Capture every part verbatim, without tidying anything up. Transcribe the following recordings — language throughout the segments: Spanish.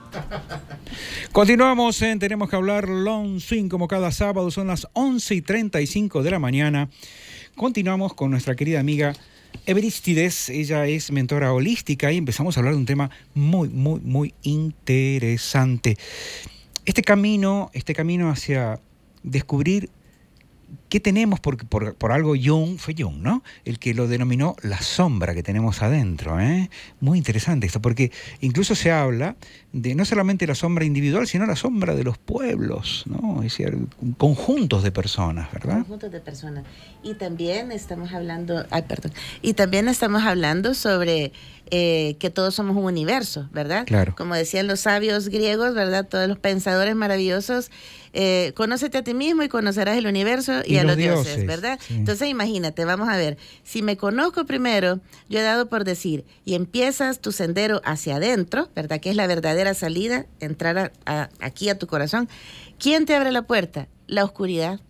Continuamos en Tenemos que hablar Long Swing como cada sábado, son las once y treinta y cinco de la mañana. Continuamos con nuestra querida amiga Everístides. Ella es mentora holística y empezamos a hablar de un tema muy, muy, muy interesante. Este camino, este camino hacia descubrir qué tenemos, por, por, por algo Jung, fue Jung, ¿no? El que lo denominó la sombra que tenemos adentro, ¿eh? Muy interesante esto, porque incluso se habla de no solamente la sombra individual, sino la sombra de los pueblos, ¿no? Es decir, conjuntos de personas, ¿verdad? Conjuntos de personas. Y también estamos hablando, ay, perdón, y también estamos hablando sobre eh, que todos somos un universo, ¿verdad? Claro. Como decían los sabios griegos, ¿verdad? Todos los pensadores maravillosos, eh, conócete a ti mismo y conocerás el universo y, y a los dioses, dioses ¿verdad? Sí. Entonces imagínate, vamos a ver, si me conozco primero, yo he dado por decir, y empiezas tu sendero hacia adentro, ¿verdad? Que es la verdadera salida, entrar a, a, aquí a tu corazón. ¿Quién te abre la puerta? La oscuridad.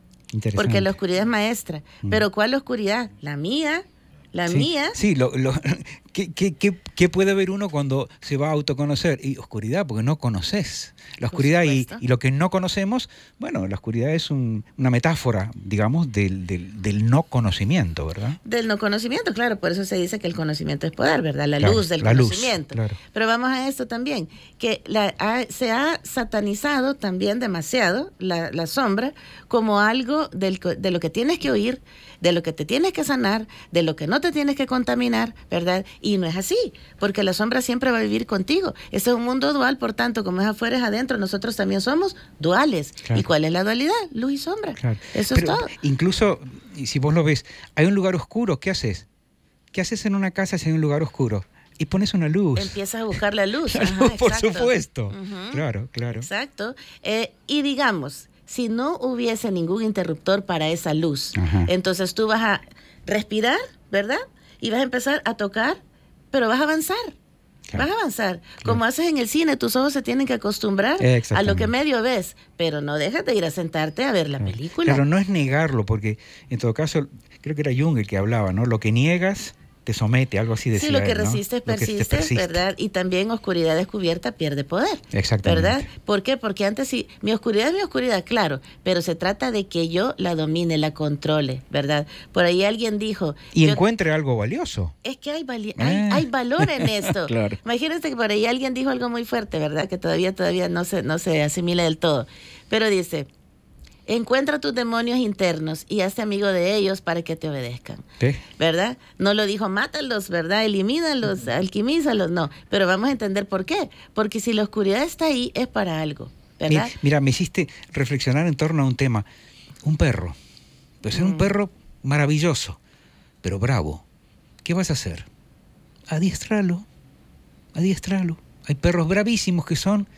Porque la oscuridad es maestra. Mm. ¿Pero cuál oscuridad? La mía, la sí, mía. Sí, lo, lo, ¿qué, qué, qué, ¿qué puede ver uno cuando se va a autoconocer? Y oscuridad, porque no conoces. La oscuridad y, y lo que no conocemos, bueno, la oscuridad es un, una metáfora, digamos, del, del, del no conocimiento, ¿verdad? Del no conocimiento, claro, por eso se dice que el conocimiento es poder, ¿verdad? La claro, luz del la conocimiento. Luz, claro. Pero vamos a esto también, que la, ha, se ha satanizado también demasiado la, la sombra como algo del, de lo que tienes que oír, de lo que te tienes que sanar, de lo que no te tienes que contaminar, ¿verdad? Y no es así, porque la sombra siempre va a vivir contigo. Ese es un mundo dual, por tanto, como es afuera es adentro, nosotros también somos duales. Claro. ¿Y cuál es la dualidad? Luz y sombra. Claro. Eso Pero es todo. Incluso, si vos lo ves, hay un lugar oscuro, ¿qué haces? ¿Qué haces en una casa si hay un lugar oscuro? Y pones una luz. Empiezas a buscar la luz. La Ajá, luz, por exacto. supuesto. Uh-huh. Claro, claro. Exacto. Eh, y digamos, si no hubiese ningún interruptor para esa luz, ajá, entonces tú vas a respirar, ¿verdad? Y vas a empezar a tocar, pero vas a avanzar. Claro. Vas a avanzar. Claro. Como haces en el cine, tus ojos se tienen que acostumbrar a lo que medio ves, pero no dejas de ir a sentarte a ver la claro. película. Claro, no es negarlo, porque en todo caso, creo que era Jung el que hablaba, ¿no? Lo que niegas te somete, algo así decía. Sí, lo que él, ¿no? resistes persiste, persiste, ¿verdad? Y también oscuridad descubierta pierde poder. Exactamente. ¿Verdad? ¿Por qué? Porque antes sí, mi oscuridad es mi oscuridad, claro, pero se trata de que yo la domine, la controle, ¿verdad? Por ahí alguien dijo... Y yo, encuentre algo valioso. Es que hay, vali- hay, eh. hay valor en esto. Claro. Imagínense que por ahí alguien dijo algo muy fuerte, ¿verdad? Que todavía, todavía no se, no se asimila del todo. Pero dice... Encuentra tus demonios internos y hazte amigo de ellos para que te obedezcan. ¿Sí? ¿Verdad? No lo dijo mátalos, ¿verdad? Elimínalos, alquimízalos, no. Pero vamos a entender por qué. Porque si la oscuridad está ahí, es para algo, ¿verdad? Mira, mira me hiciste reflexionar en torno a un tema. Un perro. Puede ser mm. un perro maravilloso, pero bravo. ¿Qué vas a hacer? Adiestrarlo. Adiestrarlo. Hay perros bravísimos que son...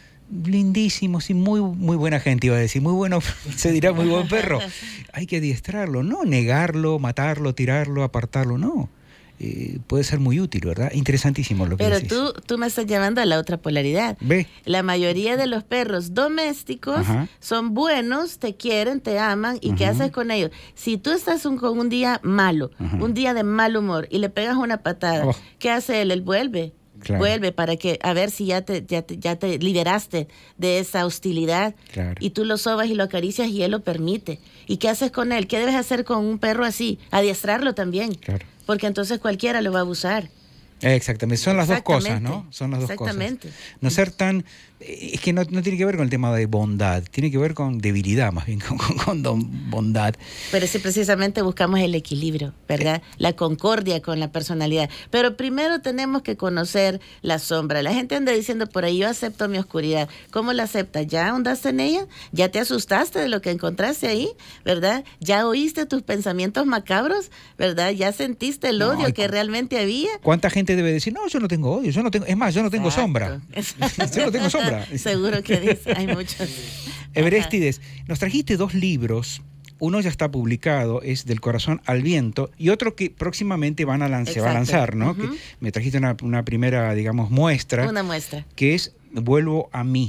lindísimos y muy muy buena gente, iba a decir, muy bueno, se dirá muy buen perro. Hay que adiestrarlo, no negarlo, matarlo, tirarlo, apartarlo, no. Eh, puede ser muy útil, ¿verdad? Interesantísimo lo que Pero decís. tú, tú me estás llevando a la otra polaridad. ¿Ve? La mayoría de los perros domésticos Ajá. son buenos, te quieren, te aman, ¿y Ajá. qué haces con ellos? Si tú estás un, con un día malo, Ajá. un día de mal humor, y le pegas una patada, oh. ¿qué hace él? Él vuelve. Claro. Vuelve para que a ver si ya te, ya te ya te liberaste de esa hostilidad. Claro. Y tú lo sobas y lo acaricias y él lo permite. ¿Y qué haces con él? ¿Qué debes hacer con un perro así? Adiestrarlo también. Claro. Porque entonces cualquiera lo va a abusar. Exactamente, son las dos cosas, ¿no? Son las dos Exactamente. cosas. No ser tan... Es que no, no tiene que ver con el tema de bondad, tiene que ver con debilidad, más bien, con, con, con bondad. Pero sí, precisamente buscamos el equilibrio, ¿verdad? Eh. La concordia con la personalidad. Pero primero tenemos que conocer la sombra. La gente anda diciendo por ahí, yo acepto mi oscuridad. ¿Cómo la aceptas? ¿Ya ahondaste en ella? ¿Ya te asustaste de lo que encontraste ahí? ¿Verdad? ¿Ya oíste tus pensamientos macabros? ¿Verdad? ¿Ya sentiste el odio no, que realmente había? ¿Cuánta gente debe decir, no, yo no tengo odio, yo no tengo, es más, yo no tengo Exacto. sombra. Yo no tengo sombra. Seguro que dice, hay muchos. Everístides, nos trajiste dos libros, uno ya está publicado, es Del corazón al viento, y otro que próximamente van a lanzar, se va a lanzar, ¿no? Uh-huh. Que me trajiste una, una primera, digamos, muestra. Una muestra. Que es Vuelvo a mí.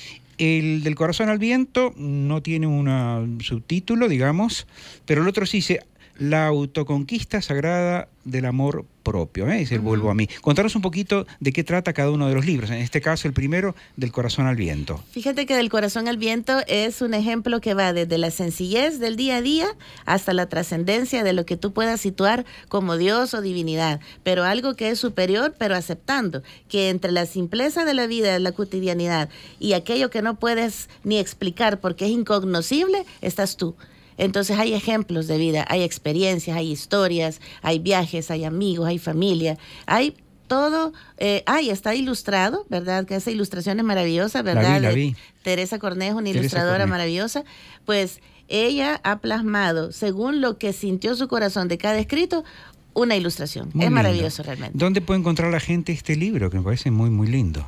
El Del corazón al viento no tiene un subtítulo, digamos, pero el otro sí dice... La autoconquista sagrada del amor propio, ¿eh? Es el uh-huh. Vuelvo a mí. Contanos un poquito de qué trata cada uno de los libros. En este caso, el primero, Del corazón al viento. Fíjate que Del corazón al viento es un ejemplo que va desde la sencillez del día a día hasta la trascendencia de lo que tú puedas situar como Dios o divinidad, pero algo que es superior, pero aceptando que entre la simpleza de la vida, de la cotidianidad y aquello que no puedes ni explicar porque es incognoscible, estás tú. Entonces hay ejemplos de vida, hay experiencias, hay historias, hay viajes, hay amigos, hay familia, hay todo. Eh, ay, está ilustrado, ¿verdad? Que esa ilustración es maravillosa, ¿verdad? La vi, la vi. Teresa Cornejo, una Teresa ilustradora Cornejo. maravillosa. Pues ella ha plasmado, según lo que sintió su corazón de cada escrito, una ilustración. Muy es lindo. Maravilloso realmente. ¿Dónde puede encontrar la gente este libro? Que me parece muy, muy lindo.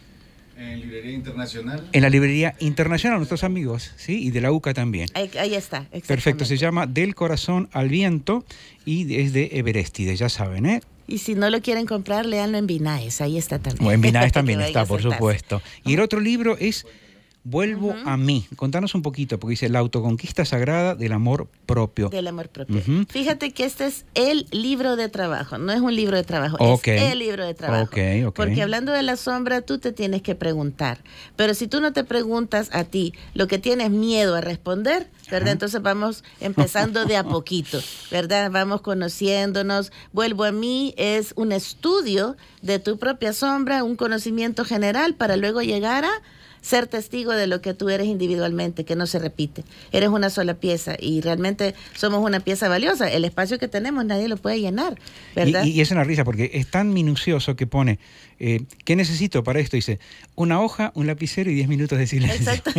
En Librería Internacional. En la Librería Internacional, nuestros amigos, ¿sí? Y de la U C A también. Ahí, ahí está, Perfecto, se llama Del corazón al viento y es de Everestides, ya saben, ¿eh? Y si no lo quieren comprar, léanlo en Vinaes, ahí está también. O en Vinaes también está, por supuesto. Y el otro libro es Vuelvo uh-huh. a mí. Contanos un poquito, porque dice La autoconquista sagrada del amor propio. Del amor propio. Uh-huh. Fíjate que este es el libro de trabajo, no es un libro de trabajo, okay. es el libro de trabajo. Okay, okay. Porque hablando de la sombra, tú te tienes que preguntar. Pero si tú no te preguntas a ti lo que tienes miedo a responder, ¿verdad? Uh-huh. Entonces vamos empezando de a poquito, ¿verdad? Vamos conociéndonos. Vuelvo a mí es un estudio de tu propia sombra, un conocimiento general para luego llegar a ser testigo de lo que tú eres individualmente, que no se repite. Eres una sola pieza y realmente somos una pieza valiosa. El espacio que tenemos nadie lo puede llenar, ¿verdad? Y, y es una risa porque es tan minucioso que pone, eh, ¿qué necesito para esto? Dice, una hoja, un lapicero y diez minutos de silencio. Exacto.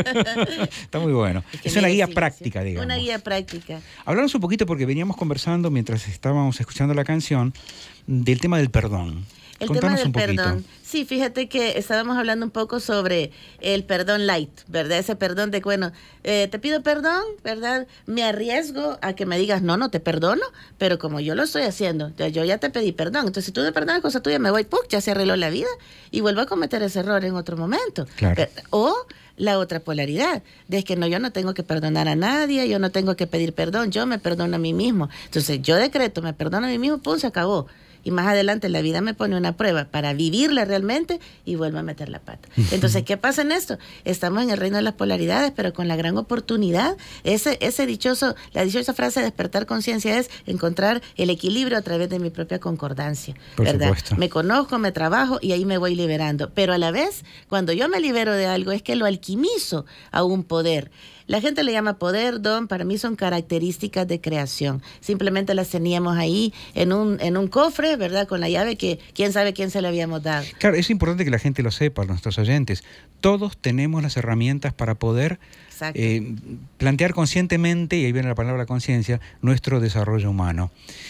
Está muy bueno. Es, es una guía silencio. práctica, digamos. Una guía práctica. Hablamos un poquito porque veníamos conversando mientras estábamos escuchando la canción del tema del perdón. El Contanos tema del un perdón. Sí, fíjate que estábamos hablando un poco sobre el perdón light, ¿verdad? Ese perdón de, bueno, eh, te pido perdón, ¿verdad? Me arriesgo a que me digas, no, no te perdono, pero como yo lo estoy haciendo, ya, yo ya te pedí perdón. Entonces, si tú me perdonas cosa tuya, me voy, ¡pum!, ya se arregló la vida y vuelvo a cometer ese error en otro momento. Claro. Pero, o la otra polaridad, de que no, yo no tengo que perdonar a nadie, yo no tengo que pedir perdón, yo me perdono a mí mismo. Entonces, yo decreto, me perdono a mí mismo, ¡pum!, se acabó. Y más adelante la vida me pone una prueba para vivirla realmente y vuelvo a meter la pata. Entonces, ¿qué pasa en esto? Estamos en el reino de las polaridades, pero con la gran oportunidad. Ese, ese dichoso, la dichosa frase de despertar conciencia es encontrar el equilibrio a través de mi propia concordancia. Por ¿verdad? supuesto. Me conozco, me trabajo y ahí me voy liberando. Pero a la vez, cuando yo me libero de algo, es que lo alquimizo a un poder. La gente le llama poder, don, para mí son características de creación. Simplemente las teníamos ahí en un, en un cofre, ¿verdad? Con la llave que quién sabe quién se le habíamos dado. Claro, es importante que la gente lo sepa, nuestros oyentes. Todos tenemos las herramientas para poder eh, plantear conscientemente, y ahí viene la palabra conciencia, nuestro desarrollo humano.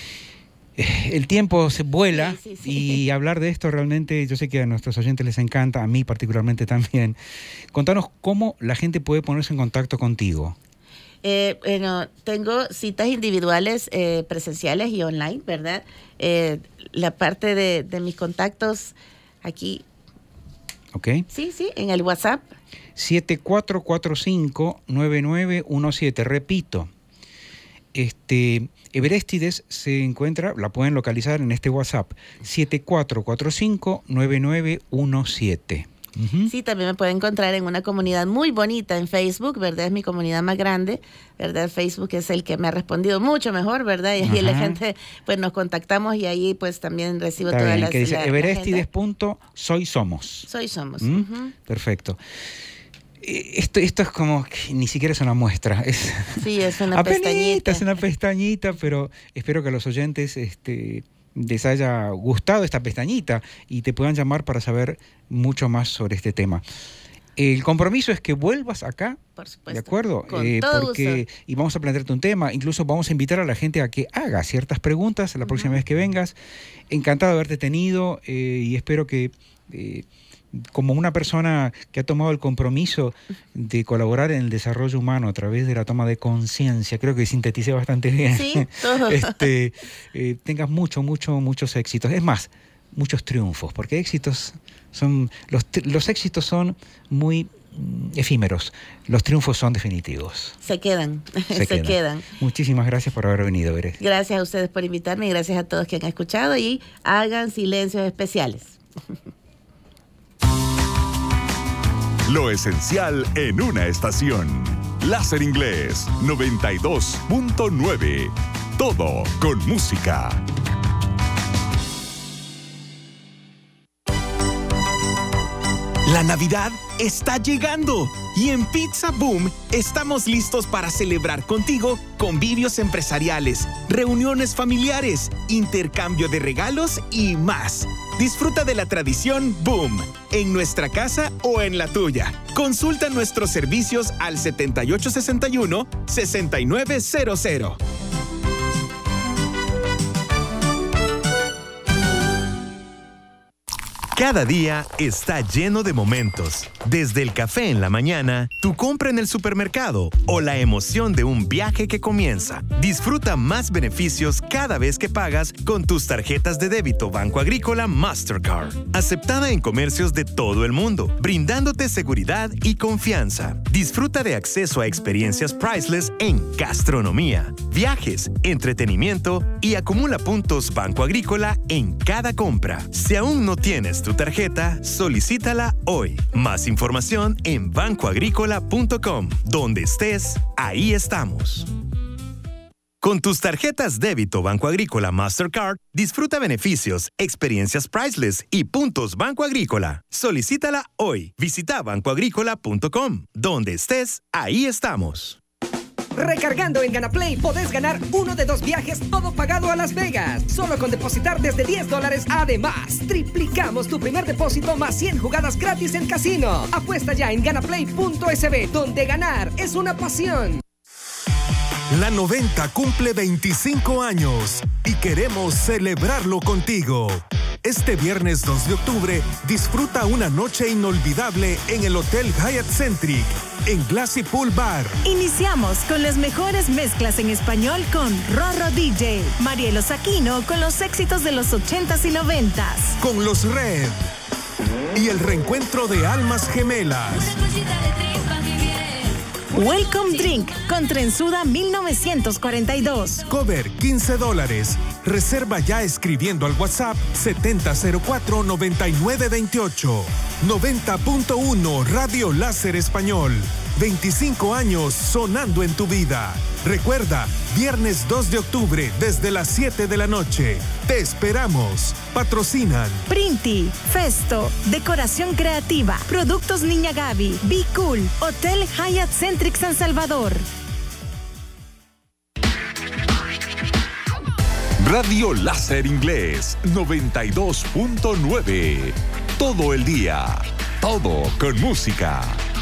El tiempo se vuela sí, sí, sí. Y hablar de esto realmente, yo sé que a nuestros oyentes les encanta, a mí particularmente también. Contanos cómo la gente puede ponerse en contacto contigo. Eh, bueno, tengo citas individuales, eh, presenciales y online, ¿verdad? Eh, la parte de, de mis contactos aquí. Ok. Sí, sí, en el WhatsApp. siete cuatro cuatro cinco nueve nueve uno siete, repito. Este, Everestides se encuentra, la pueden localizar en este WhatsApp, siete cuatro cuatro cinco nueve nueve uno siete. Uh-huh. Sí, también me pueden encontrar en una comunidad muy bonita en Facebook, ¿verdad? Es mi comunidad más grande, ¿verdad? Facebook es el que me ha respondido mucho mejor, ¿verdad? Y ahí la gente, pues nos contactamos y ahí pues también recibo Está todas bien, las... que dice la, Everestides punto soy somos. Soy somos. ¿Mm? Uh-huh. Perfecto. Esto, esto es como que ni siquiera es una muestra. Es, sí, es una apenita, pestañita. Es una pestañita, pero espero que a los oyentes este, les haya gustado esta pestañita y te puedan llamar para saber mucho más sobre este tema. El compromiso es que vuelvas acá, por supuesto, ¿de acuerdo? Con eh, todo porque gusto. Y vamos a plantearte un tema, incluso vamos a invitar a la gente a que haga ciertas preguntas la uh-huh. próxima vez que vengas. Encantado de haberte tenido eh, y espero que... Eh, como una persona que ha tomado el compromiso de colaborar en el desarrollo humano a través de la toma de conciencia, creo que sinteticé bastante bien. Sí, todo. Este, eh, tengas mucho, mucho, muchos éxitos. Es más, muchos triunfos, porque éxitos son, los, los éxitos son muy efímeros. Los triunfos son definitivos. Se quedan, se, se quedan. quedan. Muchísimas gracias por haber venido, Beres. Gracias a ustedes por invitarme y gracias a todos que han escuchado y hagan silencios especiales. Lo esencial en una estación. Láser Inglés noventa y dos punto nueve. Todo con música. La Navidad está llegando y en Pizza Boom estamos listos para celebrar contigo convivios empresariales, reuniones familiares, intercambio de regalos y más. Disfruta de la tradición Boom en nuestra casa o en la tuya. Consulta nuestros servicios al setenta y ocho sesenta y uno, sesenta y nueve cero cero. Cada día está lleno de momentos. Desde el café en la mañana, tu compra en el supermercado o la emoción de un viaje que comienza. Disfruta más beneficios cada vez que pagas con tus tarjetas de débito Banco Agrícola Mastercard. Aceptada en comercios de todo el mundo, brindándote seguridad y confianza. Disfruta de acceso a experiencias priceless en gastronomía, viajes, entretenimiento y acumula puntos Banco Agrícola en cada compra. Si aún no tienes tu tarjeta, solicítala hoy. Más información en banco agrícola punto com. Donde estés, ahí estamos. Con tus tarjetas débito Banco Agrícola Mastercard, disfruta beneficios, experiencias priceless y puntos Banco Agrícola. Solicítala hoy. Visita banco agrícola punto com. Donde estés, ahí estamos. Recargando en GanaPlay podés ganar uno de dos viajes todo pagado a Las Vegas. Solo con depositar desde diez dólares. Además, triplicamos tu primer depósito más cien jugadas gratis en casino. Apuesta ya en ganaplay punto es be, donde ganar es una pasión. La noventa cumple veinticinco años y queremos celebrarlo contigo. Este viernes dos de octubre, disfruta una noche inolvidable en el Hotel Hyatt Centric, en Glassy Pool Bar. Iniciamos con las mejores mezclas en español con Rorro D J, Marielo Saquino con los éxitos de los ochentas y noventas. Con los Red. Y el reencuentro de almas gemelas. Welcome Drink con Trenzuda mil novecientos cuarenta y dos. Cover quince dólares. Reserva ya escribiendo al WhatsApp setenta cero cuatro noventa y nueve veintiocho. noventa punto uno Radio Láser Español. veinticinco años sonando en tu vida. Recuerda, viernes dos de octubre desde las siete de la noche. Te esperamos. Patrocinan Printi, Festo, Decoración Creativa, Productos Niña Gaby, Be Cool, Hotel Hyatt Centric San Salvador. Radio Láser Inglés noventa y dos punto nueve. Todo el día, todo con música.